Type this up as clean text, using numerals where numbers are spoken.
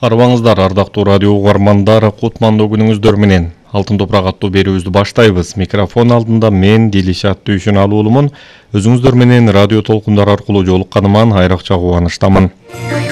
Арбаңыздар, ардактуу радио угармандар, кутмандуу күнүңүздөр менен. Алтын топурак аттуу берүүбүздү баштайбыз. Микрофон алдында мен Дилишат Түйшүналуу уулумун. Өзүңүздөр менен радио толкундар аркылуу жолукканыман айрыкча кубанычтамын.